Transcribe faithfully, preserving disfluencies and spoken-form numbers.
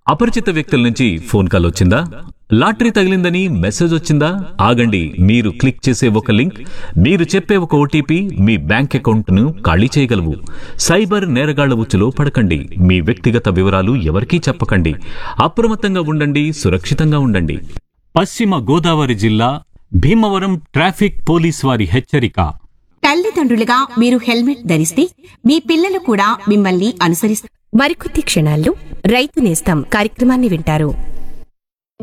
అపరిచిత వ్యక్తుల నుంచి phone call వచ్చిందా? లాటరీ తగిలిందని మెసేజ్ వచ్చిందా? ఆగండి, మీరు క్లిక్ చేసే ఒక లింక్, మీరు చెప్పే ఒక ఓటీపీ మీ బ్యాంక్ అకౌంట్ను ఖాళీ చేయగలవు. సైబర్ నేరగాళ్ల ఉచ్చులో పడకండి. మీ వ్యక్తిగత వివరాలు ఎవరికీ చెప్పకండి. అప్రమత్తంగా ఉండండి, సురక్షితంగా ఉండండి. పశ్చిమ గోదావరి జిల్లా భీమవరం ట్రాఫిక్ పోలీస్ వారి హెచ్చరిక. తల్లిదండ్రులుగా మీరు హెల్మెట్ ధరిస్తే మీ పిల్లలు కూడా మిమ్మల్ని అనుసరిస్తారు. మరికొద్ది క్షణాల్లో రైతు నేస్తం కార్యక్రమాన్ని వింటారు.